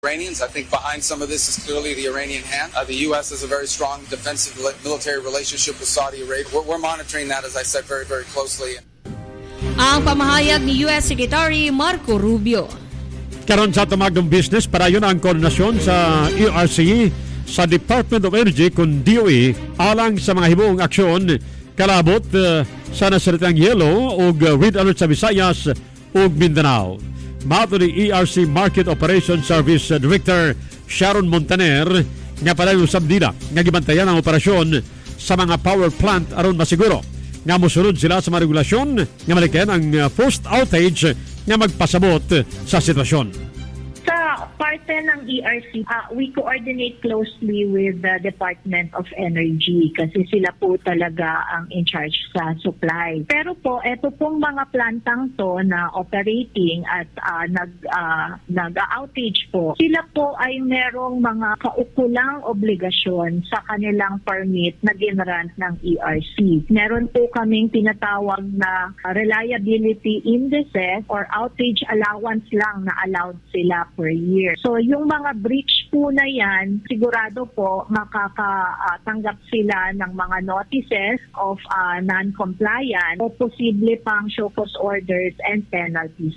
Iranians. I think behind some of this is clearly the Iranian hand. The U.S. has a very strong defensive military relationship with Saudi Arabia. We're monitoring that, as I said, very, very closely. Ang pamahayag ni U.S. Secretary Marco Rubio. Karon sa tumagdong business, para yun ang koordinasyon sa ERC sa Department of Energy kung DOE alang sa mga hibuong aksyon kalabot sa nasalitang yellow o red alert sa Visayas o Mindanao. Mato ni ERC Market Operations Service Director Sharon Montaner nga palayo sabdida nga gibantayan ang operasyon sa mga power plant aron masiguro nga mosunod sila sa mga regulasyon nga malikayan ang first outage nga magpasabot sa sitwasyon. Sa parte ng ERC, we coordinate closely with the Department of Energy kasi sila po talaga ang in charge sa supply. Pero po, eto pong mga plantang to na operating at nag-outage po, sila po ay merong mga kaukulang obligasyon sa kanilang permit na ginrant ng ERC. Meron po kaming tinatawag na reliability indices or outage allowance lang na allowed sila per year. So yung mga breach po na yan, sigurado po makakatanggap sila ng mga notices of non-compliance o posible pang show cause orders and penalties.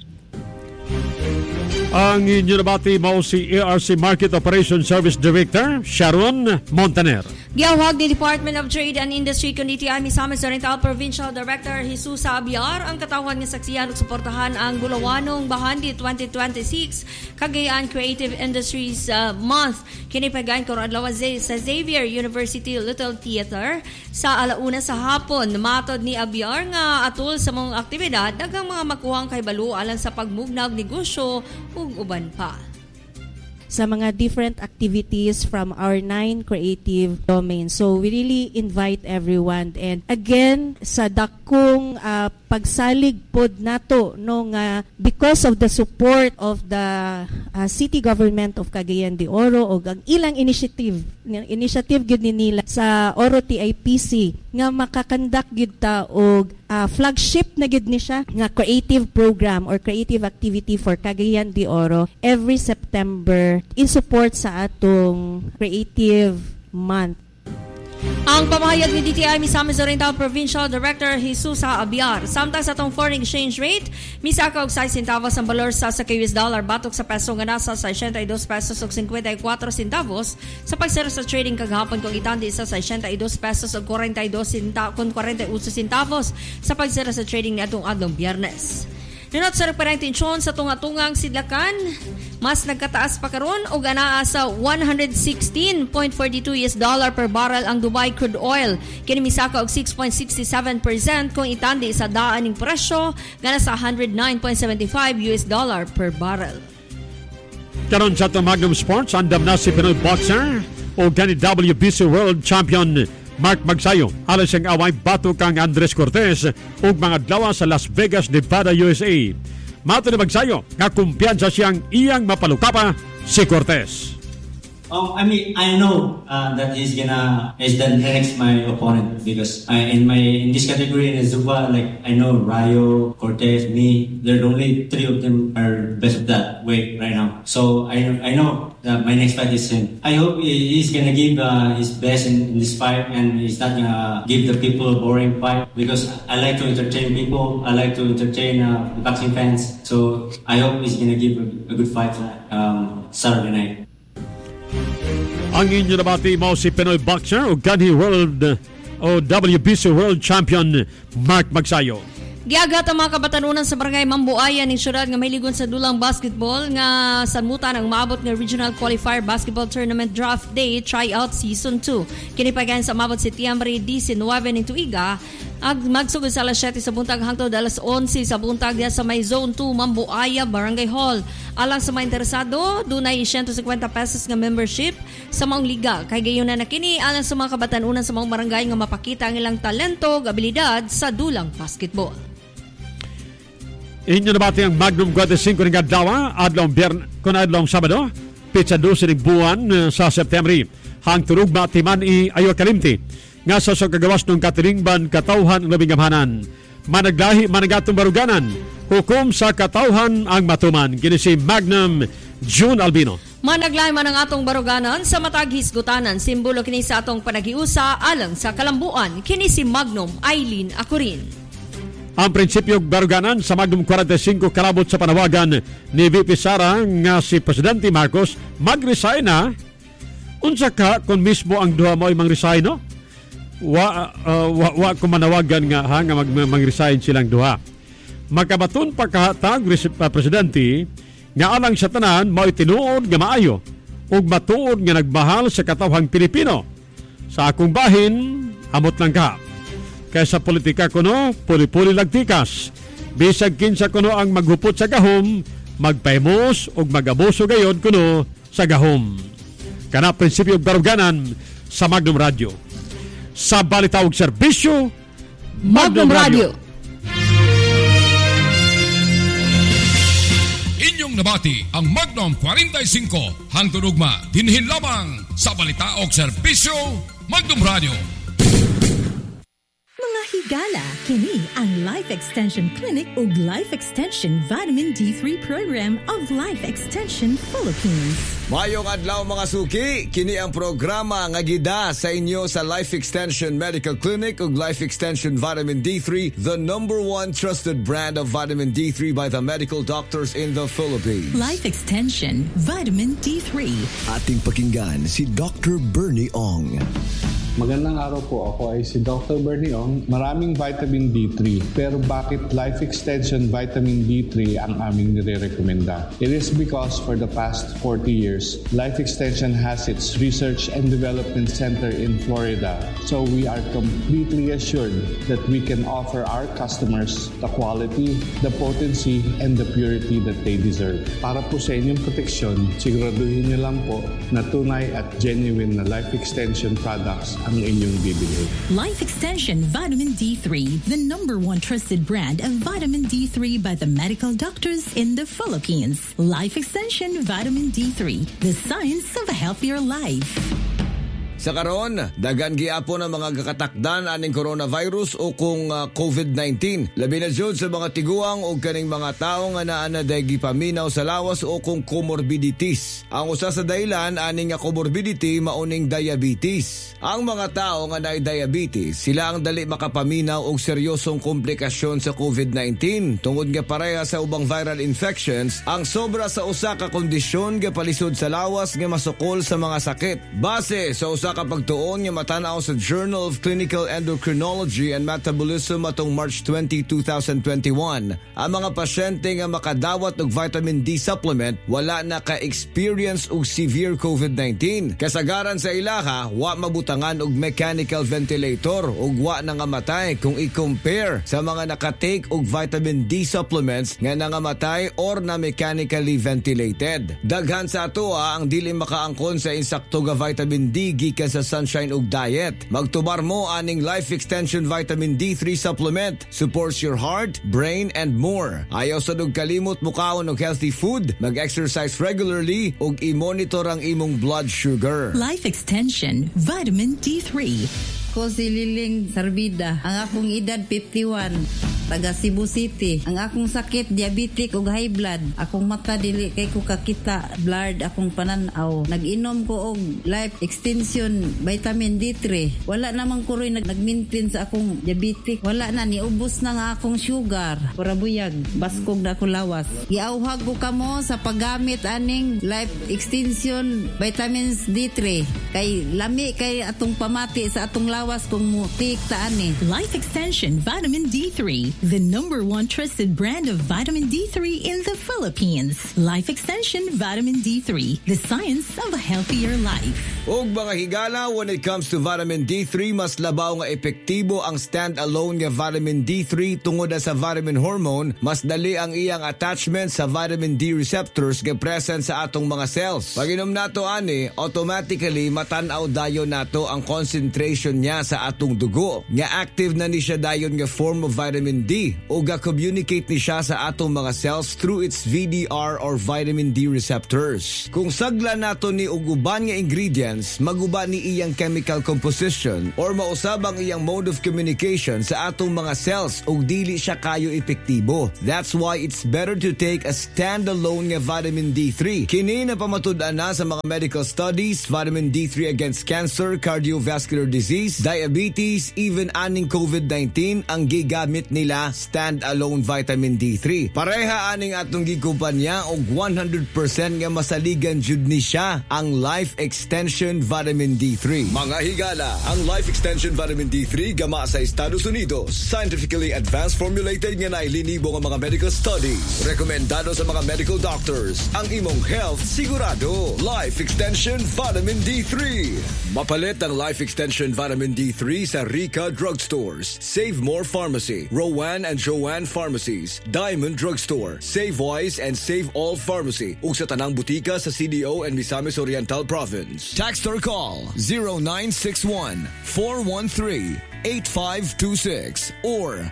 Ang inyo nabati mo si ERC Market Operations Service Director Sharon Montaner. Giyawag ni Department of Trade and Industry kundi DTI Misamis Oriental Provincial Director Jesus Abiar ang katawan nga saksiyan ug suportahan ang Bulawanong Bahandi 2026 Cagayan Creative Industries Month. Kini pagayon karon adlaw sa Xavier University Little Theater sa alauna sa hapon. Matod ni Abiar nga atol sa mga aktibidad daghang mga makuhang kahibalo alang sa pagmugnag negosyo ug uban pa. Sa mga different activities from our 9 creative domains. So we really invite everyone. And again, sa dakong pagsalig pod nato no nga because of the support of the city government of Cagayan de Oro o ang ilang initiative gud nila sa Oro TIPC nga makakandak gid ta og flagship na gid ni siya nga creative program or creative activity for Cagayan de Oro every September in support sa atong Creative Month. Ang pamahayag ni DTI Misamis Oriental Provincial Director Jesus Abiar. Samtang sa atong foreign exchange rate, misaka og 6 centavos ang balor sa US dollar batok sa peso nga nasa 62 pesos ug 54 centavos sa pagsero sa trading kagahapon kung itandi sa 62 pesos ug 41 centavos sa pagsero sa trading niadtong adlong Biyernes. Nunot sa referang tensyon sa tunga-tungang sidlakan, mas nagkataas pa karon og anaa sa $116.42 per barrel ang Dubai crude oil. Kini misaka og 6.67% kung itandi sa daaning presyo nga nasa $109.75 per barrel. Karon sa Magnum Sports, andam na si Pinoy boxer o gani WBC World Champion Mark Magsayo. Alas ang away bato kang Andres Cortez ug mga adlaw sa Las Vegas, Nevada, USA. Mato ni Magsayo nga kumpiyansa siyang iyang mapalukapa si Cortez. I know that he's the next my opponent because in this category in Zumba, like I know Rayo, Cortez, me, there only 3 of them are best of that weight right now. So I know that my next fight is him. I hope he's gonna give his best in this fight and he's not gonna give the people a boring fight because I like to entertain people. I like to entertain the boxing fans. So I hope he's gonna give a good fight Saturday night. Ang inyo nabati mo si Pinoy boxer o Ganhi World o WBC World Champion Mark Magsayo. Giagat ang mga kabatanunan sa barangay Mambuaya ng syudad nga mahiligon sa dulang basketball nga sanmutan ang maabot nga Regional Qualifier Basketball Tournament Draft Day Tryout Season 2. Kini pagayon sa maabot si Tiamri 19 ng tuiga magsugod sa alas 7 sa buntag hangtod alas 11 sa buntag diya sa may Zone 2 Mambuaya Barangay Hall. Alang sa mga interesado, dunay 150 pesos nga membership sa maong liga. Kay gayon na nakini alang sa mga kabatanunan sa maong barangay nga mapakita ang ilang talento ug abilidad sa dulang basketball. Inyo nabati ang Magnum 45 ng adlaw adlong Sabado, pitsa 12 ng buwan sa September. Hang turog matiman ayo kalimti nga sa kagawas ng katilingban katawhan ng labing gamhanan. Managlahi managatong baruganan, hukom sa katawhan ang matuman. Kini si Magnum June Albino. Managlay man ang atong baruganan sa matag hisgutanan, simbolo kini sa atong panagiusa alang sa kalambuan, kini si Magnum Eileen Acurin. Ang prinsipyo baruganan sa Magnum 45 kalabot sa panawagan ni VP Sara nga si Presidente Marcos mag-resign na. Unsa ka kung mismo ang duha mo ay mang-resign, no? Wa ko manawagan nga mag-resign silang duha. Magkabaton pa kahatag Presidente nga alang sa tanan mao'y tinuod nga maayo ug matuod nga nagmahal sa katawhang Pilipino. Sa akong bahin, amot lang ka. Kaysa politika kuno, puli-puli lagtikas. Bisag kinsa kuno ang maghupot sa gahom, magpaimos ug magabuso gayod kuno sa gahom. Kana prinsipyo baruganan sa Magnum Radio. Sa balita ug serbisyo, Magnum Radio. Inyong nabati ang Magnum 45 hangtod ugma dinhin lamang sa balita ug serbisyo Magnum Radio. Mga higala, kini ang Life Extension Clinic ug Life Extension Vitamin D3 Program of Life Extension Philippines. Mayong adlaw mga suki, kini ang programa nga gida sa inyo sa Life Extension Medical Clinic ug Life Extension Vitamin D3, the #1 trusted brand of vitamin D3 by the medical doctors in the Philippines. Life Extension Vitamin D3. Ating pakinggan si Dr. Bernie Ong. Magandang araw po. Ako ay si Dr. Bernie Ong. Maraming vitamin D3. Pero bakit Life Extension Vitamin D3 ang aming nire-recommenda? It is because for the past 40 years, Life Extension has its Research and Development Center in Florida. So we are completely assured that we can offer our customers the quality, the potency, and the purity that they deserve. Para po sa inyong proteksyon, siguraduhin niyo lang po na tunay at genuine na Life Extension products ang inyong bibili. Life Extension Vitamin D3, the #1 trusted brand of vitamin D3 by the medical doctors in the Philippines. Life Extension Vitamin D3, the science of a healthier life. Sa karon, dagan giapon ang mga gakatakdan aning coronavirus o kung COVID-19. Labi na jud sa mga tiguang o kaning mga tao nga naa na gipaminaw sa lawas o kung comorbidities. Ang usa sa dahilan aning comorbidity mauning diabetes. Ang mga tao nga naay diabetes, sila ang dali makapaminaw og seryosong komplikasyon sa COVID-19 tungod nga pareha sa ubang viral infections. Ang sobra sa usa ka kondisyon nga palisod sa lawas nga masukol sa mga sakit. Base sa usa kapag tuon nga matanaw sa Journal of Clinical Endocrinology and Metabolism atong March 20, 2021, ang mga pasyente nga makadawat og vitamin D supplement wala na ka-experience og severe COVID-19. Kasagaran sa ilaha, wa mabutangan og mechanical ventilator ug wa nangamatay kung i-compare sa mga nakatake og vitamin D supplements nga nangamatay or na mechanically ventilated. Daghan sa atoa ang dili makaangkon sa insakto nga vitamin D gikan sa sunshine ug diet. Magtubar mo aning Life Extension Vitamin D3 supplement. Supports your heart, brain, and more. Ayaw sa dug kalimot mukaon og healthy food, mag-exercise regularly ug i-monitor ang imong blood sugar. Life Extension Vitamin D3. Ko si Liling Sarbida. Ang akong edad 51. Taga Cebu City. Ang akong sakit, diabetic ug high blood. Akong mata dili kay ko kakita, blurred akong pananaw. Nag-inom ko og Life Extension Vitamin D3. Wala namang ko rin nag-maintain sa akong diabetic. Wala na, niubos na nga akong sugar. Kurabuyag, baskog na ako lawas. Giauhag ko kamo sa paggamit aning Life Extension Vitamins D3. Kay lami kay atong pamati sa atong lawas kung mutik ta ani. Life Extension Vitamin D3, the #1 trusted brand of vitamin D3 in the Philippines. Life Extension Vitamin D3, the science of a healthier life. Og mga higala, when it comes to vitamin D3, mas labaw nga epektibo ang stand-alone nga vitamin D3 tungod sa vitamin hormone. Mas dali ang iyang attachment sa vitamin D receptors nga present sa atong mga cells. Pag inom nato ani, automatically matanaw dayon nato ang concentration niya sa atong dugo. Nga active na ni siya dayon nga form of vitamin D o ga-communicate ni siya sa atong mga cells through its VDR or vitamin D receptors. Kung sagla nato ni og uban nga ingredients, maguba ni iyang chemical composition or mausab ang iyang mode of communication sa atong mga cells og dili siya kayo epektibo. That's why it's better to take a standalone nga vitamin D3. Kini na pamatud-an na sa mga medical studies, vitamin D3 against cancer, cardiovascular disease, diabetes, even aning COVID-19 ang gigamit nila stand-alone vitamin D3. Pareha aning atong gikumpanya og 100% nga masaligan jud ni siya ang Life Extension Vitamin D3. Mga higala, ang Life Extension Vitamin D3 gama sa Estados Unidos. Scientifically advanced formulated nga nailinibo nga mga medical studies. Rekomendado sa mga medical doctors. Ang imong health sigurado. Life Extension Vitamin D3. Mapalit ang Life Extension Vitamin D3 sa Rica Drugstores, Save More Pharmacy, Rowan and Joanne Pharmacies, Diamond Drugstore, Save Wise and Save All Pharmacy, ug sa tanang butika sa CDO and Misamis Oriental Province. Text or call 0961-413-8526 or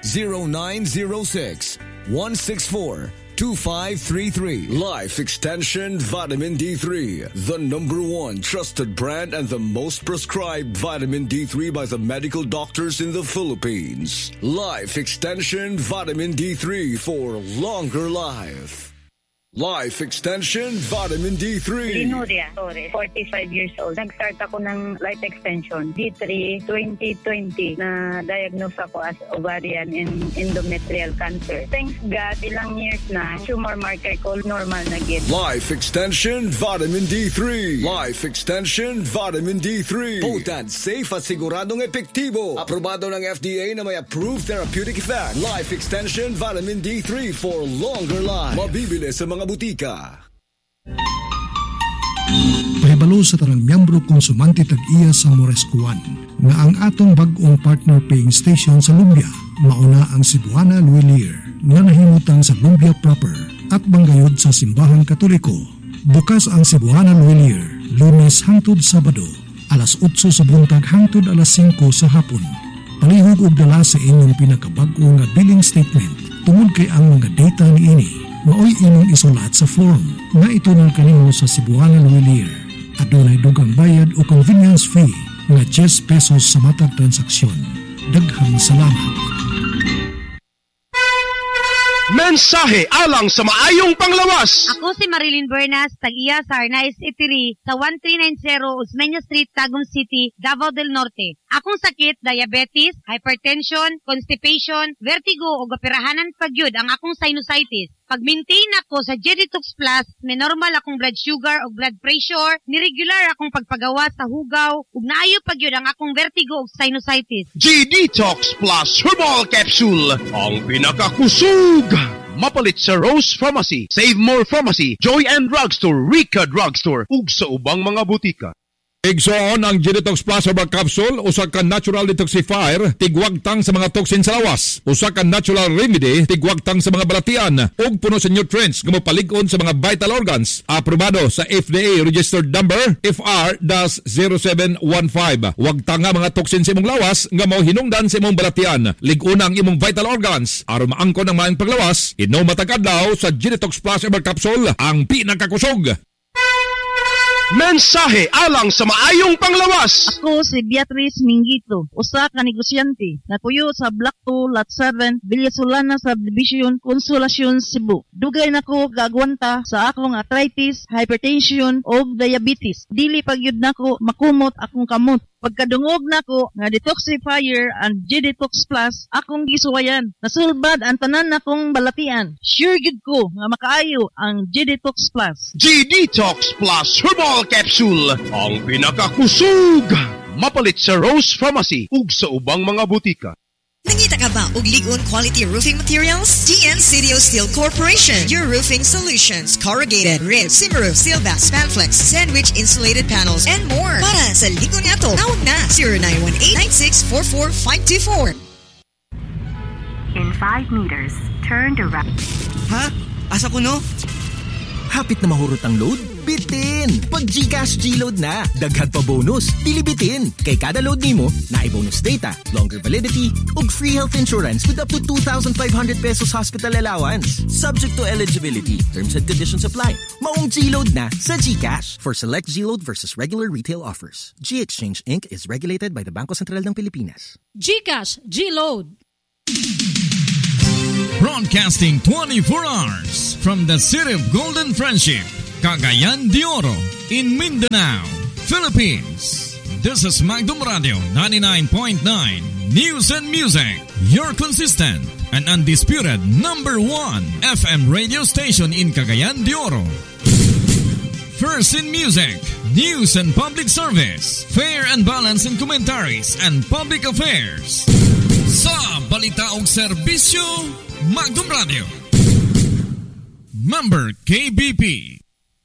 0906-164-2533. Life Extension Vitamin D3, the #1 trusted brand and the most prescribed vitamin D3 by the medical doctors in the Philippines. Life Extension Vitamin D3 for longer life. Life Extension Vitamin D3. Linuria Torres, 45 years old. Nag-start ako ng Life Extension D3 2020 na diagnose ako as ovarian and endometrial cancer. Thanks God, ilang years na, tumor marker ko normal na gid. Life Extension Vitamin D3. Life Extension Vitamin D3. Potent, safe at siguradong epektibo. Aprobado ng FDA na may approved therapeutic effect. Life Extension Vitamin D3 for longer life. Mabibili sa mga butika. Pahibalo sa tanang miyembro konsumante tag-iya sa Morescuan nga ang atong bag-ong partner paying station sa Lumbia mauna ang Cebuana Luilier nga nahimutan sa Lumbia proper at banggayod sa Simbahan Katoliko. Bukas ang Cebuana Luilier Lunes hangtod Sabado alas 8 sa buntag hangtod alas 5 sa hapon. Palihog og dala sa inyong pinakabag-o nga billing statement tungod kay ang mga data niini maoy imong isulat sa form nga itunol kanimo sa Cebuana Luilier. Adunay dugang bayad o convenience fee nga 10 pesos sa matag transaksyon. Daghang salamat. Mensahe alang sa maayong panglawas. Ako si Marilyn Bernas, tag-iya sa Arnaiz Eatery sa 1390 Osmeña Street, Tagum City, Davao del Norte. Akong sakit, diabetes, hypertension, constipation, vertigo o operahanan pagyud ang akong sinusitis. Pag-maintain ako sa G-Detox Plus, may normal akong blood sugar o blood pressure, niregular akong pagpagawa sa hugaw, ug naayo pagyud ang akong vertigo o sinusitis. G-Detox Plus Herbal Capsule, ang pinakakusog. Mapalit sa Rose Pharmacy, Save More Pharmacy, Joy and Drugstore, Rica Drugstore, ug sa ubang mga butika. Igsoon ang G-Detox Plus Herbal Capsule, usa ka natural detoxifier, tigwagtang sa mga toxin sa lawas. Usa ka natural remedy, tigwagtang sa mga balatian, ug puno sa nutrients nga mopalig-on sa mga vital organs. Aprobado sa FDA registered number FR-0715. Wagtang nga mga toxin sa imong lawas nga mao hinungdan sa imong balatian. Lig-una ang imong vital organs aron maangkon ang maayong paglawas. Inom matag adlaw sa G-Detox Plus Herbal Capsule, ang pinakakusog. Mensahe alang sa maayong panglawas. Ako si Beatrice Mingito, usa ka negosyante, natuyo sa Block 2, Lot 7, Villasolana Subdivision, Consolacion, Cebu. Dugay nako gagwanta sa akong arthritis, hypertension o diabetes. Dili pagyud nako makumot akong kamot. Pagkadungog nako nga detoxifier and G-Detox Plus, akong gisuwayan. Nasulbad ang tanan nakong balatian. Sure gid ko nga makaayo ang G-Detox Plus. G-Detox Plus Herbal Capsule, ang pinakakusog. Mapalit sa Rose Pharmacy ug sa ubang mga butika. Nangita ka ba og lig-on quality roofing materials? DN Sidio Steel Corporation, your roofing solutions. Corrugated, rib, Simroof, Sealback, Spanflex, sandwich insulated panels, and more. Para sa lig-on yato, tawag na 0918-9644-524. In 5 meters, turn to right. Ha? Asa ko no? Hapit na mahurot ang load? Bitin! Pag GCash G-Load na, daghan pa bonus, dili bitin. Kay kada load nimo, naay bonus data, longer validity, ug free health insurance with up to 2,500 pesos hospital allowance. Subject to eligibility. Terms and conditions apply. Maong G-Load na sa GCash. For select G-Load versus regular retail offers. G-Exchange Inc. is regulated by the Bangko Sentral ng Pilipinas. GCash G-Load. Broadcasting 24 hours from the City of Golden Friendship, Cagayan de Oro, in Mindanao, Philippines. This is Magdum Radio 99.9 News and Music, your consistent and undisputed #1 FM radio station in Cagayan de Oro. First in music, news and public service, fair and balanced in commentaries and public affairs. Sa balita ug serbisyo, Magdum Radio. Member KBP.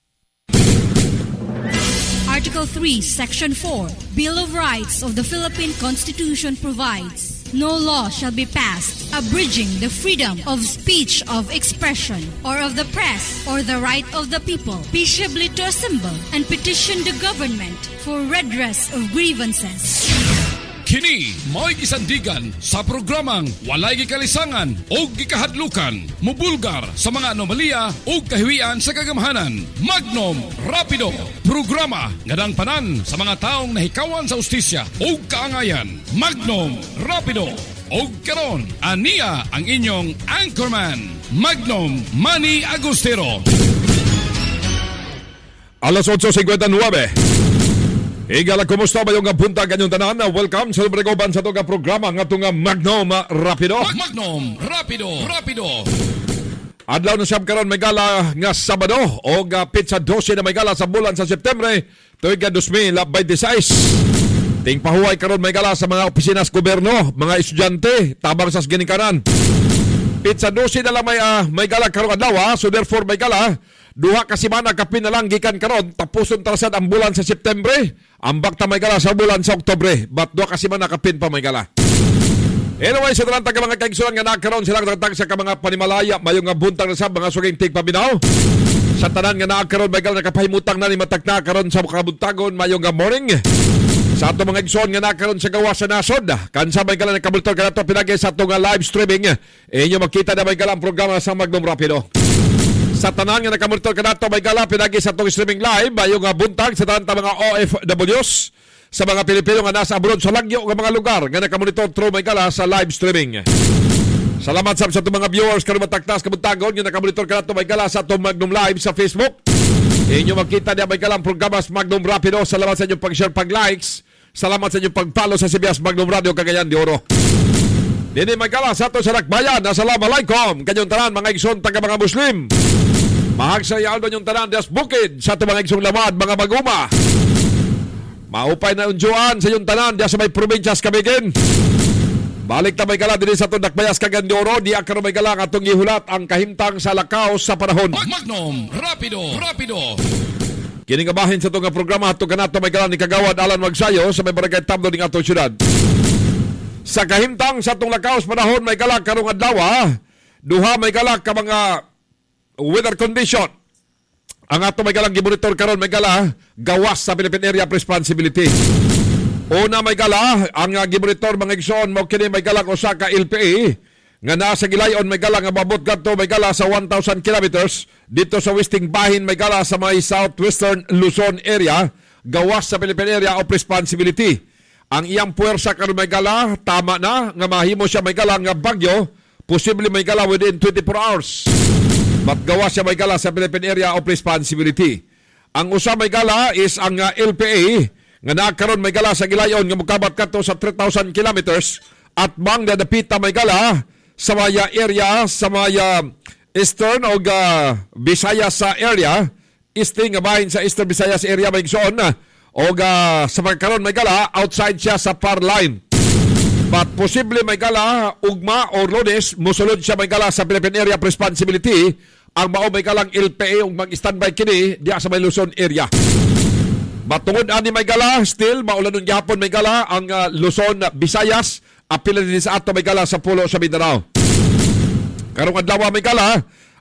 Article 3, Section 4, Bill of Rights of the Philippine Constitution provides, no law shall be passed abridging the freedom of speech, of expression, or of the press, or the right of the people peaceably to assemble and petition the government for redress of grievances. Kini mo'y gisandigan sa programang walay gikalisangan o gikahadlukan, mubulgar sa mga anomalya o kahiwian sa kagamahanan. Magnum Rapido, programa nga panan sa mga taong nahikawan sa ustisya o kaangayan. Magnum Rapido. O karon, aniya ang inyong anchorman, Magnum Manny Agustero. Alas 8:59. Higala, kumusta ba yung buntag kanyong tanan? Welcome sa Lubrigoban sa itong programa nga itong Magnum Rapido. Magnum Rapido. Adlaw na siyam karon may gala nga Sabado o pizza 12 na may gala sa bulan sa Septembre tuig 2026. Ting pahuway karon may gala sa mga opisina sa gobyerno, mga estudyante, tabang sa ginikanan. Pizza 12 na lang may gala karon adlaw, so therefore may gala duha ka semana kapin na lang gikan karon tapuson tarasad ang bulan sa Septembre. Ambak ta may gala sa bulan sa Oktubre, but duha ka semana kapin pa may gala. Anyway, sa talanta ka mga kaigsuran nga nakaroon silang tatag sa mga panimalaya, mayong nga buntang na sa mga suging tigpabinaw. Sa tanan nga nakaroon may gala nakapahimutang na ni matak na karon sa kabuntagon mayong nga morning. Sa ato mga igsoon nga nakaroon sa gawa sa nasod, kansa may gala nakabultor ka na ito pinagay sa ito nga live streaming. Inyo makita na may gala ang programa sa Magnum Rapido. Sa tanan nga nakamonitor ka nato may gala pinagi sa itong streaming live ayong buntag sa tanan mga OFWs sa mga Pilipino nga nasa abroad sa lagyo nga mga lugar nga nakamonitor through may gala sa live streaming. Salamat sa itong mga viewers karon mataktas kabuntagon nga nakamonitor ka nato may gala sa itong Magnum Live sa Facebook. Inyo makita na may gala ang programa sa Magnum Rapido. Salamat sa inyong pag-share, pag-likes. Salamat sa inyong pag-follow sa CBS Magnum Radio Cagayan de Oro. Dini may gala sa ito sa Rakbayan. Assalamualaikum. Kanyong tanan mga igsoon taga mga Muslim. Mahagsayal doon yung tanan des bukid sa ito mga igsong lamad, mga maguma. Maupay na unjuan sa yung tanan des sa may probinsyas Camiguin. Balik na may gala din sa ito Dakbayas Cagayan de Oro. Di akaro may gala atong ihulat ang kahimtang sa lakaw sa panahon. Magnum Rapido. Kiningabahin sa ito nga programa atong kanato may gala ni Kagawad Alan Magsayo sa may barangay Tablo ng atong syudad. Sa kahimtang sa itong lakaw sa panahon may gala karong adlaw. Duha may gala ka mga weather condition. Ang ato may galang gimonitor karon may gala gawas sa Philippine Area of Responsibility. Una may gala ang gimonitor mga igsoon mo kini may galang usa ka LPA nga naa sa gilayon may gala nga mabot kadto may gala sa 1,000 kilometers dito sa western bahin may gala sa may southwestern Luzon area gawas sa Philippine Area of Responsibility. Ang iyang puwersa karon may gala tama na nga mahimo siya may gala nga bagyo, posible may gala within 24 hours. Matgawa siya may gala sa Philippine Area of Responsibility. Ang usa may gala is ang LPA nga nakaroon may gala sa gilayon nga mukabat kadto sa 3,000 kilometers at bang nadapita may gala sa maya area sa maya eastern o Visayas sa area, eastern nga bahin sa eastern Visayas area may igsoon o sa magkaroon may gala outside siya sa far line. But posible may gala ugma o Lunes musulod siya may gala sa Philippine Area of Responsibility. Ang mao may galang LPA ug mag-standby kini diya sa may Luzon area. Matungod ani may gala still maulanon gyapon may gala ang Luzon, Visayas, apil din sa ato may gala sa pulo sa Mindanao. Karong adlaw may gala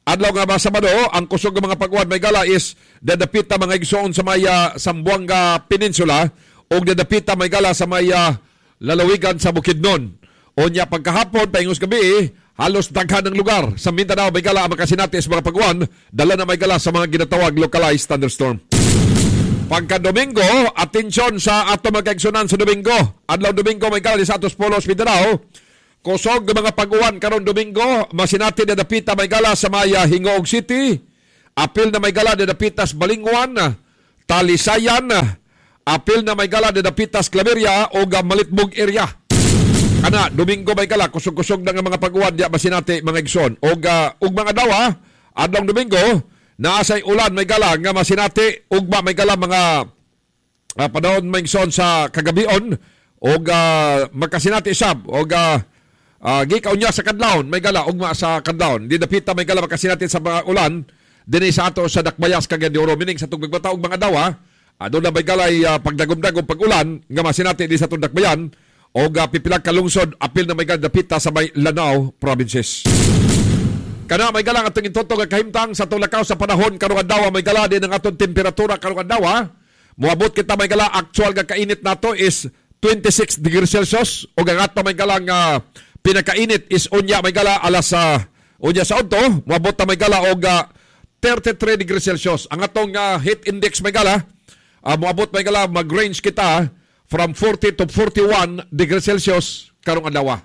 Adlaw nga ba Sabado, ang kusog ng mga pagwan may gala is dadapita mga igsoon sa may Zamboanga Peninsula o dadapita may gala sa may lalawigan sa Bukidnon. O niya pagkahapon, paingos gabi, halos daghan ng lugar sa Mindanao may gala ang makasinati sa mga pagwan, dala na may gala sa mga ginatawag localized thunderstorm. Pagka Domingo, atensyon sa ato magkaigsunan sa Domingo. Adlaw Domingo may gala sa atos Polos, Mindanao. Kusog ng mga pag-uwan karon Domingo, masinati na dapita may gala sa Maya, Hingoog City. Apil na may gala na dapitas Balingwan, Talisayan. Apil na may gala na dapitas Claveria o Malitbog area. Kana, Domingo may gala, kusog-kusog na nga mga pag-uwan diya masinati mga igsoon. Og mga dawa, adlaw Domingo, naasay ulan may gala nga masinati, ugma may gala mga panahon may igsoon sa kagabion. Og magkasinati isab, og gikaw niya sa kadlawon, may gala, ugma sa kadlawon. Di dapita may gala makasinatin sa mga ulan, dinay sa ato sa Dakbayas Cagayan de Oro. Mining sa itong magbataog mga dawa, doon na may galay pagdagom-dagom pag-ulan, nga masinatin di sa itong Dakbayan, o pipilag kalungsod, apil na may gala dapita sa may Lanao provinces. Kana may gala ang atong intotong kahimtang sa itong lakaw sa panahon, karong dawa may gala din ang atong temperatura karong dawa. Muabot kita may gala, actual nga kainit nato is 26 degrees Celsius, o ang ato may gala nga pinakainit is unya may gala alas unya sa unto, muabot na may gala og 33 degrees Celsius. Ang atong heat index may gala, muabot may gala mag-range kita from 40 to 41 degrees Celsius karong adlaw.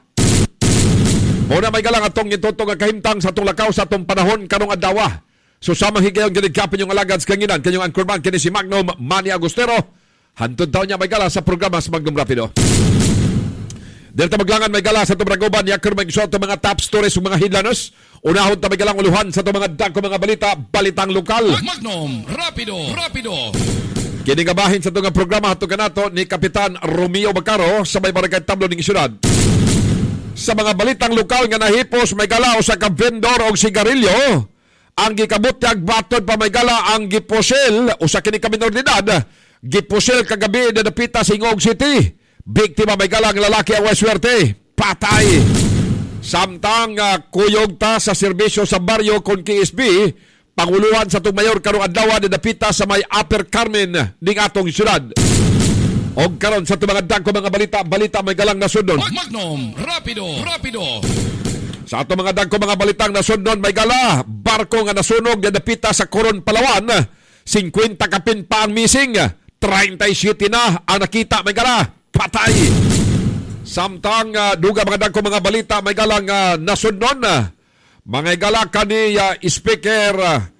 Muna may gala atong gitutong kahimtang sa atong lakaw sa atong panahon karong adlaw. So sa mahigayon giligkapin yung alagad sa kanginan, kanyang anchorman kini si Magnum Manny Agustero. Hantod taon niya may gala sa programa sa Magnum Rapido. Dito maglangan may gala sa itong Ragoban, yakir may gusto mga top stories ng mga headliners. Unahon ta may galang uluhan sa itong mga dagko mga balitang lokal. Magnum Rapido. Kiningabahin sa itong programa hatong kanato ni Kapitan Romeo Bacaro sa may barangay Tablo ng Syudad. Sa mga balitang lokal nga nahipos may gala o sa ka-vendor o sigarilyo, ang gikabutyag batod pa may gala ang giposel o sa kinikaminornidad, giposel kagabi na napita sa Hingoog City. Biktima may galang lalaki ang waswerte, patay. Samtang kuyog ta sa serbisyo sa baryo kon KSB, panguluhan sa itong mayor karong adlaw na napita sa may Upper Carmen ning atong syudad. Og karon sa itong mga dagko mga balita may galang nasundon. Magnum Rapido. Sa itong mga dagko mga balitang nasundon may gala, barko nga nasunog na napita sa Coron, Palawan, 50 kapin pa ang missing, 37 na ang nakita may gala. Patay. Samtang duga mga dagko mga balita may galang nasundon mga gala kani Speaker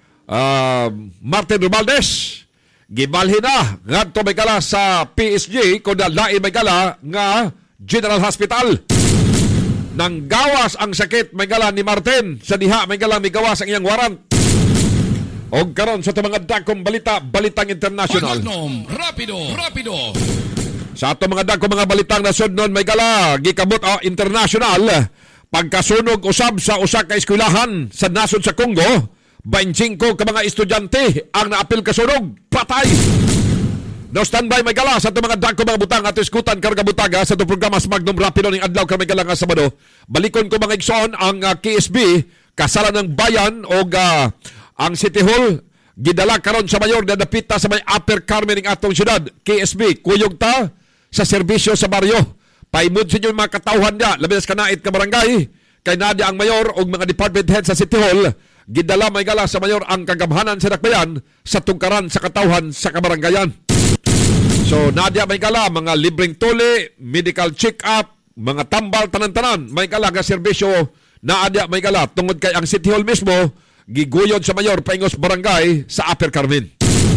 Martin Romualdez gibalhin na ngadto may gala sa PSG kundi lain may gala nga General Hospital. Nang gawas ang sakit may gala ni Martin sa diha may gala may gawas ang iyang warrant. Og karon sa mga dagkong balitang international. Magnum Rapido. Sa ato mga dagko mga balitang nasudnon may gala gikabot international pagkasunog usab sa usa ka eskwelahan sa nasod sa Congo, 25 ka mga estudyante ang naapil kasunog, patay. No standby may gala sa ato mga dagko mga butang ato iskutan karga butaga sa ato programa sa Magnum Rapido ning adlaw ka may gala nga Sabado. Balikon ko mga igsoon ang KSB kasalan ng bayan o ang City Hall gidala karon sa mayor na napita sa may Upper Carmen ning atong syudad. KSB kuyog ta sa serbisyo sa baryo. Paimod sa inyo mga katauhan niya, labas kanait ka barangay, kay nadia ang mayor o mga department head sa City Hall, gidala may gala sa mayor ang kagamhanan sa Dakbayan sa tungkaran sa katauhan sa kabarangayan. So nadia may gala, mga libreng tuli, medical check-up, mga tambal, tanan-tanan, may gala nga serbisyo, nadia may gala, tungod kay ang City Hall mismo, giguyod sa mayor paingos barangay sa Upper Carmen.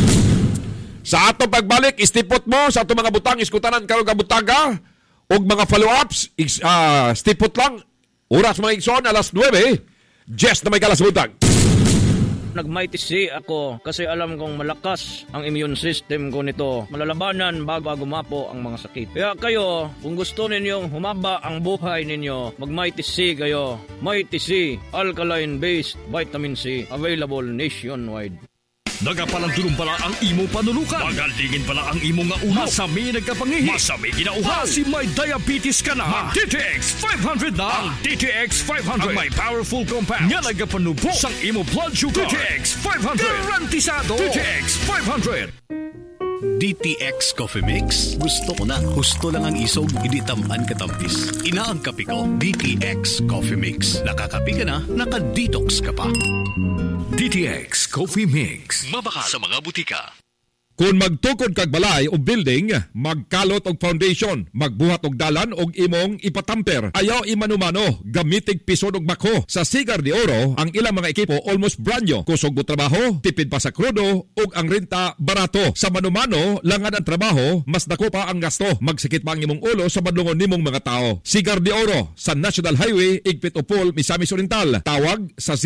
Sa atong pagbalik, istipot mo sa atong mga butang, iskutanan karong kabutaga, o mga follow-ups, stipot lang, oras mga igsoon, alas 9, Jess na may kalas butang. Nagmaitisi ako kasi alam kong malakas ang immune system ko nito. Malalabanan bago gumapo ang mga sakit. Kaya kayo, kung gusto ninyong humaba ang buhay ninyo, magmaitisi kayo. Maitisi, alkaline-based vitamin C, available nationwide. Nagapalandulong pala ang imong panulukan. Magalingin pala ang imong nga ulo. Masami nagkapangihi. Masami ginauhan. Si may diabetes ka na. Mag DTX 500 na. Ang DTX 500 ang may powerful compounds nga nagapanubo sa imong blood sugar. DTX 500 garantisado. DTX 500. DTX Coffee Mix. Gusto ko na. Husto lang ang isog, hindi tamaan katampis. Ina ang kape ko, DTX Coffee Mix. Nakakape ka na, naka-detox ka pa. DTX Coffee Mix. Mabaka sa mga butika. Kung magtukod kag balay o building, magkalot og foundation, magbuhat og dalan og imong ipatamper. Ayaw imanumano, gamitig pisod og bako. Sa Cigar de Oro, ang ilang mga ekipo almost brand new. Kusog mo trabaho, tipid pa sa krudo, ug ang renta barato. Sa manumano, langad ang trabaho, mas dako pa ang gasto. Magsikit pa ang imong ulo sa madlungon nimong mga tao. Cigar de Oro, sa National Highway, Igpit Upol, Misamis Oriental. Tawag sa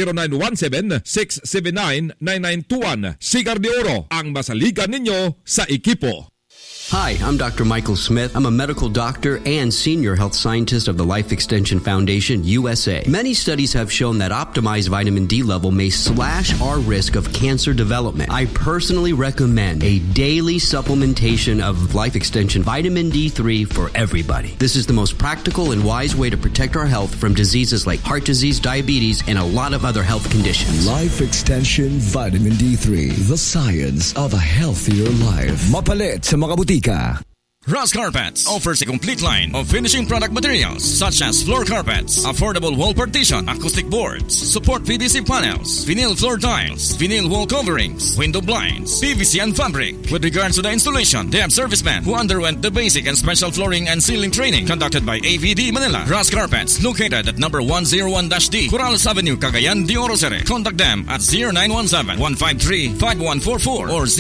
0917-679-9921. Cigar de Oro, ang masaligan sa equipo. Hi, I'm Dr. Michael Smith. I'm a medical doctor and senior health scientist of the Life Extension Foundation, USA. Many studies have shown that optimized vitamin D level may slash our risk of cancer development. I personally recommend a daily supplementation of Life Extension Vitamin D3 for everybody. This is the most practical and wise way to protect our health from diseases like heart disease, diabetes, and a lot of other health conditions. Life Extension Vitamin D3, the science of a healthier life. Mapalit sa mga butika. Ross Carpets offers a complete line of finishing product materials such as floor carpets, affordable wall partition, acoustic boards, support PVC panels, vinyl floor tiles, vinyl wall coverings, window blinds, PVC and fabric. With regards to the installation, they have servicemen who underwent the basic and special flooring and ceiling training conducted by AVD Manila. Ross Carpets, located at number 101-D, Corrales Avenue, Cagayan de Oro City. Contact them at 0917-153-5144 or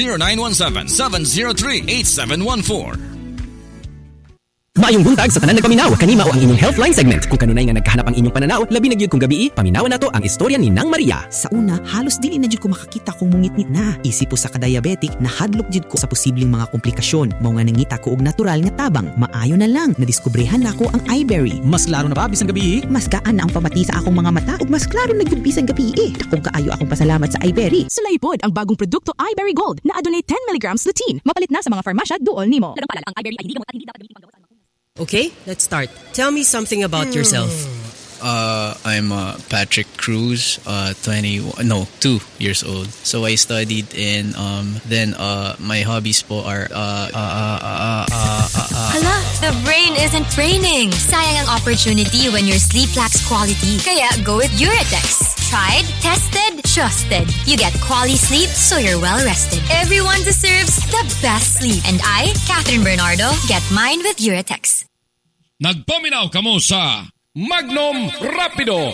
0917-703-8714. Maayong buntag sa tanan nagpaminaw, kanima o ang inyong Healthline segment. Kung kanunay nga nagkahanap ang inyong pananaw, labi na gyud kung gabi, paminawan nato ang istorya ni Nang Maria. Sa una, halos dili na jud ko makakita kung mungitnit na. Isip po sa ka-diabetic, nahadlok jud ko sa posibleng mga komplikasyon. Mao nga nangita ko og natural nga tabang. Maayo na lang, nadiskubrehan na ko ang iBerry. Mas klaro na ba bisang gabi? Mas gaan na ang pamati sa akong mga mata ug mas klaro na jud bisang gabi. Dakong kaayo akong pasalamat sa iBerry. Sulaipod ang bagong produkto iBerry Gold na adunay 10 mg lutein. Mapalit na sa mga farmasya duol nimo. Ang iBerry ay hindi gamot at hindi dapat gamitin panggamot. Okay, let's start. Tell me something about yourself. I'm Patrick Cruz, 2 years old. So I studied in then my hobbies po are Hala, the brain isn't braining. Sayang ang opportunity when your sleep lacks quality. Kaya go with Uratex. Tried, tested, trusted. You get quality sleep so you're well rested. Everyone deserves the best sleep. And I, Catherine Bernardo, get mine with Uratex. Nagpaminaw kamo sa Magnum Rapido.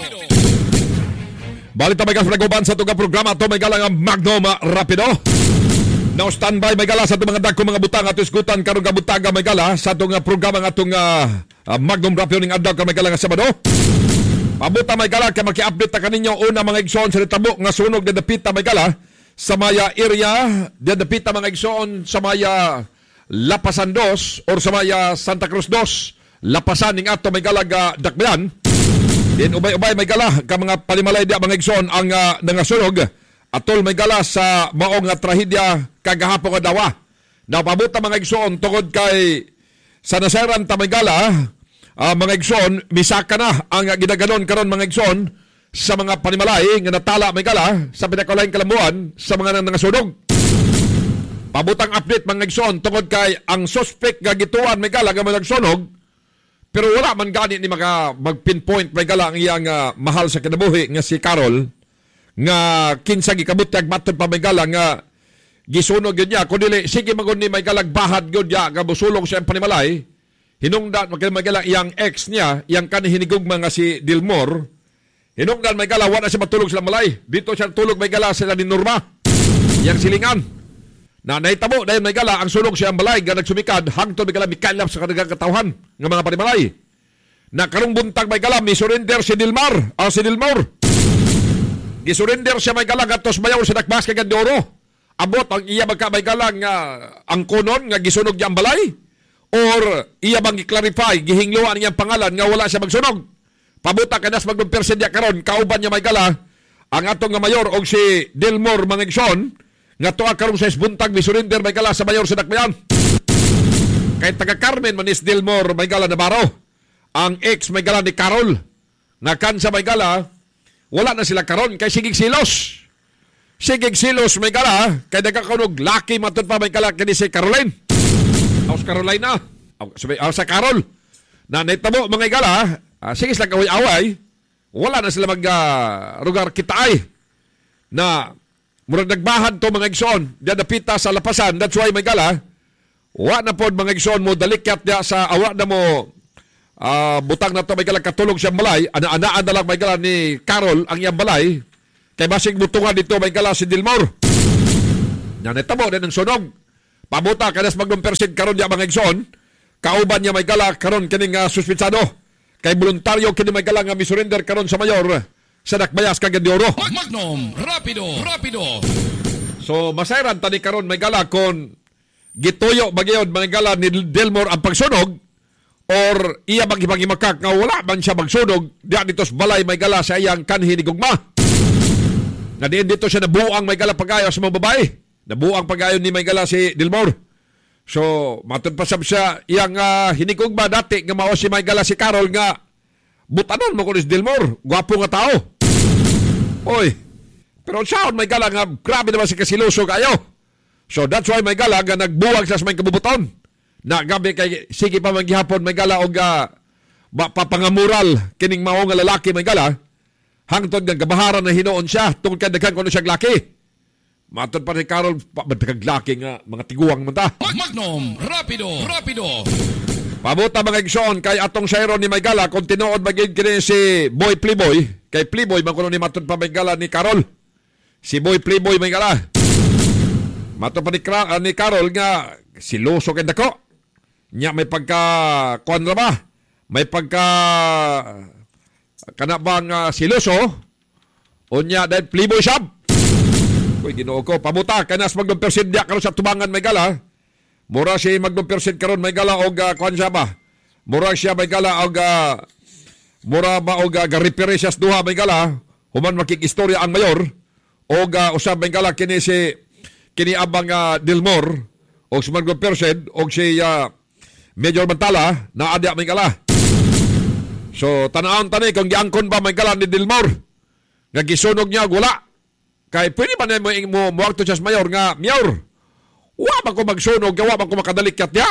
Balita may kaspraguban sa itong programa ito may galang ang Magnum Rapido. Now standby may gala sa itong mga dagko mga butang at iskutan karong kabutaga may gala sa itong programa ng itong Magnum Rapido ng adlaw ka may gala nga Sabado. Pabuta may gala kaya maki-update na kaninyo una mga igsoon sa Ritabo nga sunog na dapita may gala sa maya area na dapita mga igsoon sa maya Lapasan 2 or sa maya Santa Cruz 2 Lapasan ning ato may galag dakbayan. Din ubay-ubay may gala ka mga palimalay dia mga igsoon ang nangasunog. Atol may gala sa maong trahedya kagahapon nga dawa. Napabuta mga igsoon tungod kay sa naseran ta may gala mga igsoon misaka na ang ginaganon karon mga igsoon sa mga panimalay nga natala may gala sa pinakalaing kalambuan sa mga nangasunog. Pabutang update mga igsoon tungod kay ang suspect nga gituan may gala nga nagsunog. Pero wala man gani ni mag-pinpoint may gala ang iyang mahal sa kinabuhi nga si Carol nga kinsa gikabutyag matod pa may gala nga gisunog yun niya. Kung dili, sige magun ni may galag bahad yun niya nga busulong siya ang panimalay. Hinungdan may gala iyang ex niya, iyang kanihinigog mga si Dilmore. Hinungdan may gala, wala siya matulog sila malay. Dito siya tulog may gala sila ni Norma. Iyang silingan. Na nahitabo dahil may gala ang sulong siya ang balay nga nagsumikad hangtod may gala mikalap sa kanilang katawhan ng mga panimalay. Na karong buntag may gala misurrender si Dilmar o si Dilmore. Gisurrender siya may gala gatos bayaw sa nakbas kagad de Oro. Abot ang iya magka may gala nga ang kunon nga gisunog niya ang balay or iya bang i-clarify gihingluan niyang pangalan nga wala siya magsunog. Pabuta kanas magdumpersen niya karon kauban niya may gala ang atong nga mayor og si Dilmore Mangigson nga tuwa karong sa buntag misurrender may gala sa mayor sa Dakbayan. Kay taga Carmen Manis Delmore may gala Navarro. Ang ex may gala ni Carol. Nga kansa may gala, wala na sila karon kay sigig silos. Sigig silos may gala kay nagkakanog laki matod pa may gala kani si Caroline. Aus Carolina. Sa Carol. Na naitabo mga gala, sige sila kaway-away. Wala na sila mag-rugar kitaay na murag nagbahan to mga igsoon. Diyan napita sa lapasan. That's why may gala, wa na po mga igsoon mo dalikyat niya sa awa na mo butang na to may gala katulog siyang balay. Ana-anaan na lang may gala ni Carol ang iyang balay. Kay basig butungan dito may gala si Dilmore. Na netabo din ang sunog. Pabuta kanas mag-percent karon niya mga igsoon. Kauban niya may gala karon kining suspitsado. Kay voluntaryo kini may gala nga misurrender karon sa mayor sa Dakbayas Cagayan de Oro. Magnum, rapido. So masayran tani karon may gala kon gituyo bagayod mga gala ni Delmore ang pagsunog or iya maghimakak nga wala man siya magsunog diya dito sa balay may gala sa iyang kanhi ni Gugma. Nga diin dito siya nabuang may gala pagayo sa mga babae. Nabuang pagayo ni may gala si Delmore. So, matod pa siya iyang hinigog ba dati nga mao si may gala si Carol nga butanon mo ko ni Delmore. Gwapo nga tao. Oy. Pero sound may gala nga grabe naman si kasiluso kayo. So, that's why may gala nga nagbuwag sa may kabubuton. Na gabi kay sige pa maghihapon may gala og papangamural kining mao nga lalaki may gala. Hangtod nga gabaharan na hinuon siya tungod kay daghan kuno siya laki. Matod pa ni Carol, magkaglaki nga mga tiguang mata. Magnum, rapido. Pabuta mga igsoon kay atong sayron ni Maygala, kung tinuod magiging kini si Boy Playboy, kay Playboy, magkuno ni matod pa Maygala ni Carol. Si Boy Playboy Maygala. Matod pa ni Carol nga, siloso kay dako. Nya may pagka, kuan ba? May pagka, kanabang siloso, o nya dahil Playboy shop. Uy, ginoo ko. Pabuta, kanas mag-percent diya karon sa tubangan may gala. Mura siya mag-percent karon may gala og kuan siya ba? Mura siya may gala og mura ba og garipere siya duha may gala. Human makikistorya ang mayor og usab may gala kini abang Delmore og sa mag-percent og si Major Mantala na adya may gala. So, tanawon tani kung giangkon ba may gala ni Delmore. Nga gisunog niya wala. Kay pwede ba na mo muwag to siya sa mayor nga, Mayor, wa ba ko magsunog, wa ba ko makadalikyat niya?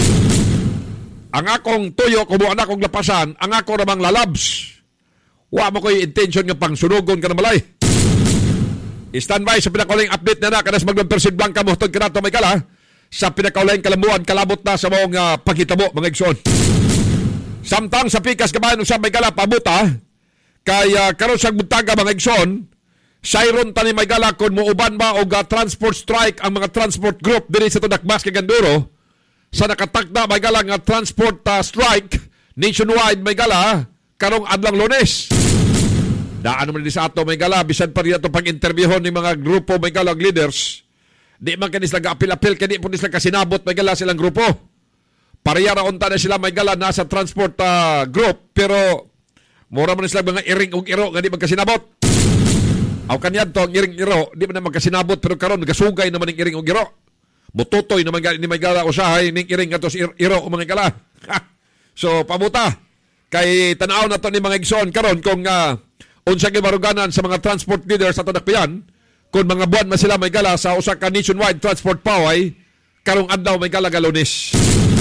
Ang akong tuyo, kumuha na akong lapasan, ang ako namang lalabs. Wa ba ko yung intention nga pang sunugon ka na malay? Standby sa pinakauling update na kanas mag-percent blanca mo, itong kinato may kala, sa pinakauling kalambuan, kalabot na sa mong pagkitabo, mga igsoon. Samtang sa pikas kabayan, usap may kala, pabuta, kay karon sa buntaga, mga igsoon, sayron tani may gala kon muuban ba og transport strike ang mga transport group diri sa Dakbayas Cagayan de Oro sa nakatakda may gala nga transport strike nationwide may gala karong adlang Lunes. Daan naman sa ato may gala bisan pa rin ato pag-interviewon ni mga grupo may gala leaders. Di man kanis lang apil-apil kadi po sila kasinabot may gala silang grupo. Pareha ra unta na sila may gala nasa transport group pero mura man sila mga iring og iro nga di magkasinabot. Aw kanyan to ang iring-iro, di man na magkasinabot pero karon nagasugay naman ng iring o giro. Mututoy naman ni may gala usahay ning iring atos iro o mga gala. So pabuta kay tanaw na to ni mga igsoon karon kung unsa gyud maruganan sa mga transport leaders sa Dakbayan kung mga buwan man sila may gala sa usa ka nationwide transport paway karong adlaw may gala Lunes.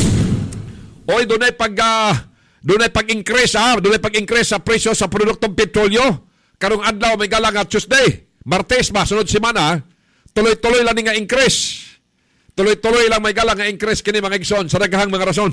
Oy dunay pag-increase sa presyo sa produktong petrolyo. Karong adlaw may gala nga Tuesday, Martes ba, sunod semana, tuloy-tuloy lang nga increase. Tuloy-tuloy lang may gala nga increase kini mga igsoon sa daghang mga rason.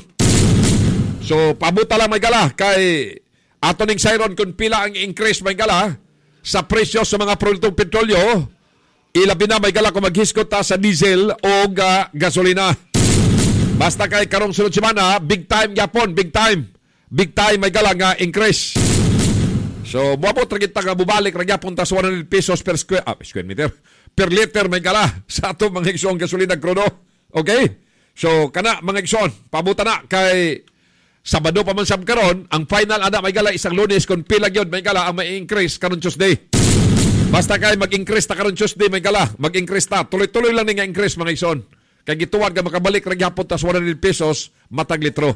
So, pabuta lang may gala kay ato ning sayron kung pila ang increase may gala sa presyo sa mga produktong petrolyo, ilabi na may gala kung maghiskot ta sa diesel o gasolina. Basta kay karong sunod semana, big time yapon, big time. Big time may gala nga increase. So, buwapot ragita nga bubalik ragyapon ta sa 100 pesos per square meter. Per liter may gala sa ato mga igsoon gasolina krudo. Okay? So, kana mga igsoon, pabuta na kay Sabado pa man sab karon, ang final ana may gala isang Lunes kung pila gyud may gala ang may increase karon Tuesday. Basta kay mag-increase ta karon Tuesday may gala, mag-increase ta. Tuloy-tuloy lang ni nga increase mga igsoon. Kay gituwad ka makabalik ra gyapon ta sa 100 pesos matag litro.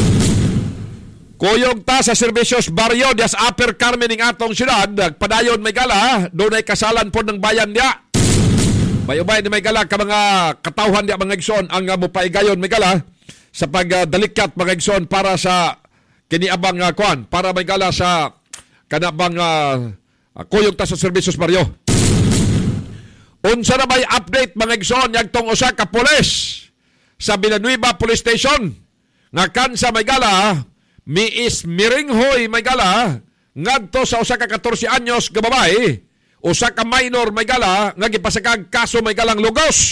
Kuyog ta sa Servicios Barrio dias Upper Carmen ning atong syudad, nagpadayon may gala, dunay kasalan pod ng bayan dia. Bayubay ni may gala ka mga katawhan dia mga igsoon ang mopaigayon may gala sa pagdalikat mga igsoon para sa kiniabang kuan, para may gala sa kanabang kuyog ta sa Servicios Barrio. Unsa na may update mga igsoon yagtong usa ka pulis sa Villanueva Police Station nga kansa may gala miis miringhoy may gala ngadto sa usa ka 14 anyos nga babae, usa ka minor may gala nga gipasakag kaso may galang lugos.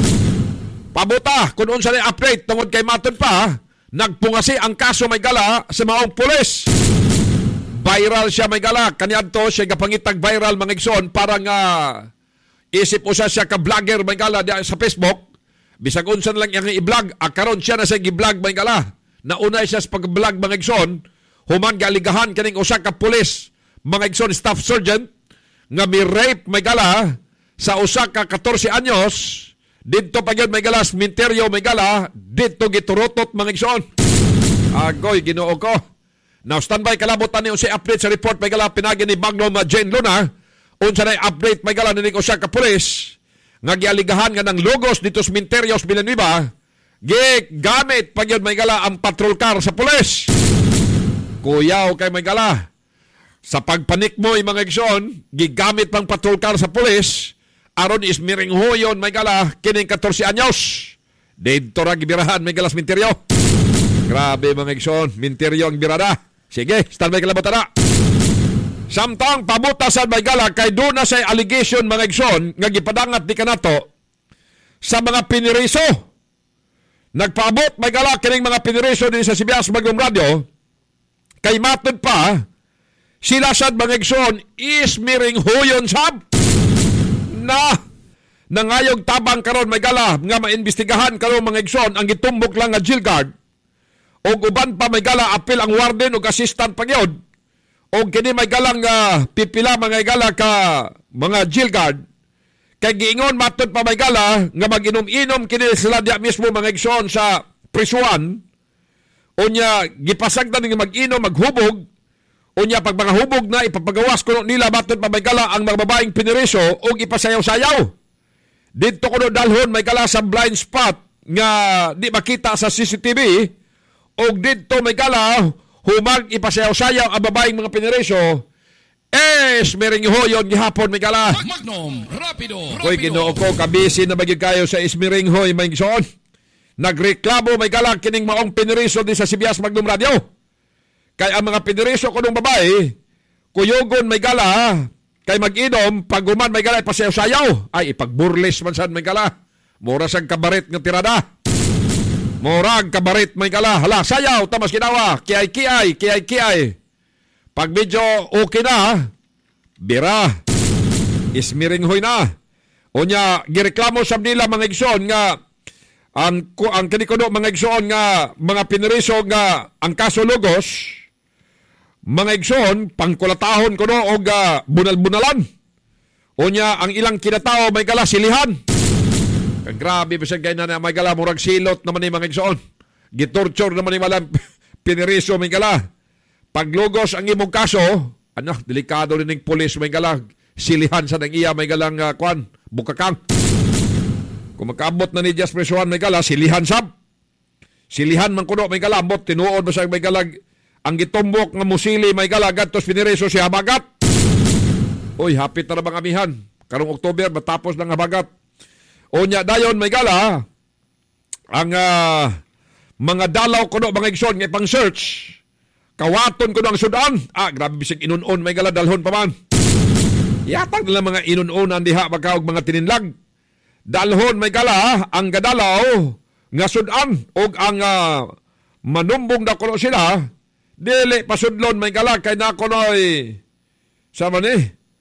Pabuta kung unsa na update tungod kay matud pa nagpungasi ang kaso may gala sa maong pulis. Viral siya may gala kaniadto siya gapangitag viral mga igsoon para nga isip usa siya ka vlogger may gala sa Facebook. Bisag unsa lang yang i-vlog, karon siya na sa gi-vlog may gala. Naunay siya sa pag-vlog mga igsoon, human galigahan kaning usa ka pulis mga igsoon staff sergeant nga mi-rape may gala sa usa ka 14 anyos didto pa gyud may gala sementeryo may gala didto giturutot mga igsoon. Agoy Ginoo ko. Now standby kalabotan ni unsay update sa report may gala pinagi ni Magnum Jane Luna. Unsa na update may gala nining usa ka pulis nga gialigahan nga ng logos dito sa Minterios Villanueva, gigamit pa gyud may gala ang patrol car sa pulis. Kuyaw kay may gala sa pagpanikmoy mga igsoon, gigamit pang patrol car sa pulis aron ismiringhoyon may gala kining 14 anyos. Dito ra gibirahan may gala sa Minteryo. Grabe mga igsoon, Minteryo ang birada. Sige, standby kalabotan na. Samtang pabutasan may gala kay doon na say allegation mga igsoon nga gipadangat di kanato sa mga piniriso. Nagpaabot may gala kining mga piniriso din sa CBS Bagong Radio kay matud pa sila sad mga igsoon is miring huyon sab na nangayog tabang karon may gala nga maimbestigahan karon mga igsoon ang gitumbok lang nga jail guard o uban pa may gala apil ang warden ug assistant pagyod. O kini may galang pipila mga gala ka mga jail guard kay giingon matud pa may gala nga mag-inom-inom kini sila diya mismo mga igsoon sa prisuan. Unya gipasagdan nga mag-inom maghubog. Unya pag mga hubog na ipapagawas kuno nila matud pa may gala ang mga babaeng piniriso og ipasayaw-sayaw. Didto kuno dalhon may gala sa blind spot nga di makita sa CCTV og didto may gala humag ipasayaw-sayaw ang babaeng mga piniriso, Esmiringhoyon gihapon may gala. Magnum, rapido. Koy Ginoo ko, kabisi na magyud kayo sa Esmiringhoy may igsoon. Nagreklamo may gala kining maong piniriso din sa CBS Magnum Radio. Kay ang mga piniriso kunong babae, kuyogon may gala, kay mag-inom, pag-uman may gala ipasayaw-sayaw. Ay, ipagburlis man sad may gala. Mura sang kabaret nga tirada. Morag kabarit may gala. Hala, sayaw, tamas ginawa. Kiyay. Pag medyo okay na, bira. Ismiringhoy na. Unya, gireklamo sab nila mga igsoon nga ang kanikuno mga igsoon nga mga piniriso nga ang kaso logos, mga igsoon, pangkulatahon kuno og bunal-bunalan. Unya, ang ilang kinatao may gala silihan. Grabe bisag kay na may gala murag silot naman ni mga igsoon. Gitorture naman ni malang piniriso may gala. Paglugos ang imong kaso, delikado rin ng pulis may gala. Silihan sa nang iya may galang bukakang. Kung makaabot na ni Just Presuan may gala, silihan sab. Silihan man kuno may gala, ambot tinuod ba sa may galag ang gitumbok nga musili may gala gatos piniriso siya habagat. Uy, hapit na bang amihan. Karong October matapos ng habagat. Unya dayon may gala ang mga dalaw kuno mga igsoon nga pang search. Kawaton kuno ang sudan. Grabe bisig inunon may gala dalhon pa man. Yatag nila mga inunonan diha magkaog mga tininlag. Dalhon may gala ang gadalaw nga sudan og ang manumbong na kuno sila dili pasudlon may gala kay na kunoy sa man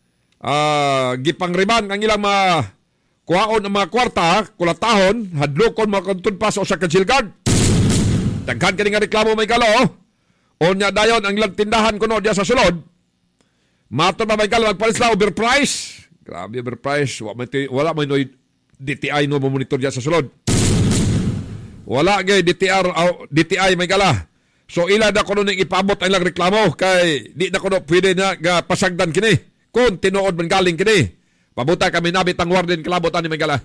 gipangriban ang ilang kuhaon ang mga kwarta, kulatahon, hadlokon mga kantun pa sa usa ka jail guard. Daghan kini nga reklamo may gala Onya dayon ang ilang tindahan kuno diya sa sulod. Mato ba may gala magpalis la overprice. Grabe overprice. Wala may DTI no monitor dyan sa sulod. Wala gay DTI may gala. So ila na kuno ning ipabot ang ilang reklamo kay di na kuno pwede na pasagdan kini. Kung tinuod man galing kini. Pabuta kami nabit ang warden kalabotan ni may gala.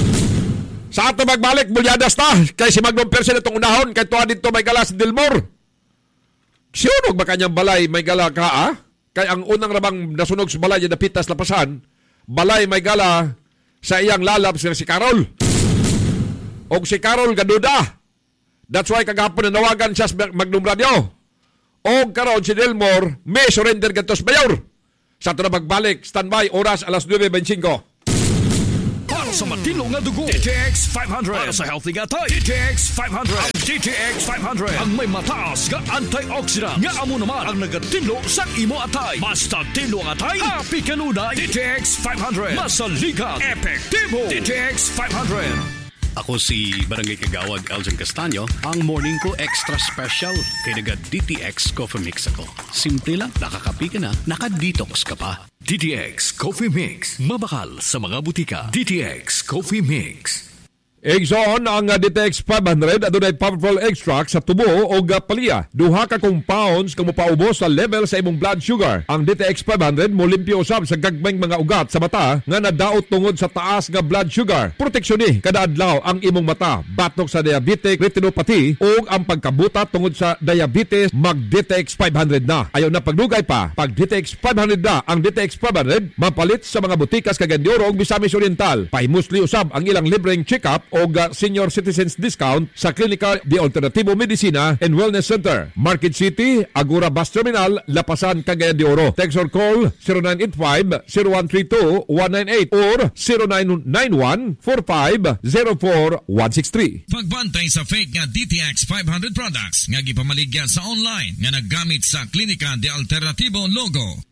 Sa ato magbalik bulyadas ta kay si Magnum Persen itong unahon kay tuwa dito may gala si Dilmore. Siunog ba kanyang balay may gala ka Kay ang unang rabang nasunog sa balay na pitas lapasan, balay may gala sa iyang lalab si Carol. O si Carol gaduda. That's why kagahapon nanawagan siya sa Magnum Radio. O karon si Dilmore may surrender gantos mayor. Sa ito na magbalik, standby, oras alas 9:25. Para sa matilong nga dugo, DTX 500. Para sa healthy nga tayo, DTX 500. Ang DTX 500 ang may mataas nga antioxidant nga amo naman ang nagatinlo sa imo atay. Basta tinlo ang atay, happy kanunay. DTX 500. Masaligan, epektibo. DTX 500. Ako si Barangay Kagawad Elgin Castaño, ang morning ko extra special kay naga DTX Coffee Mix ako. Simple lang, nakakapi ka na, naka-detox ka pa. DTX Coffee Mix, mabakal sa mga butika. DTX Coffee Mix. Exxon ang DTX 500 adunay powerful extract sa tubo o palya. Duha ka compounds kung mapaubos sa level sa imong blood sugar. Ang DTX 500 mo limpyo usab sa gagmayng mga ugat sa mata nga nadaot tungod sa taas nga blood sugar. Proteksyon ni kada adlaw ang imong mata batok sa diabetic retinopathy o ang pagkabuta tungod sa diabetes. Mag DTX 500 na. Ayaw na pagdugay pa. Pag DTX 500 na ang DTX 500 mapalit sa mga butikas Cagayan ug Misamis Oriental. Pahimusli usab ang ilang libreng check-up o senior citizens discount sa Klinika de Alternativo Medicina and Wellness Center, Market City, Agora Bus Terminal, Lapasan, Cagayan de Oro. Text or call 0985-0132-198 or 0991-4504-163. Pagbantay sa fake nga DTX 500 products nga gipamaligya sa online nga naggamit sa Klinika de Alternativo logo.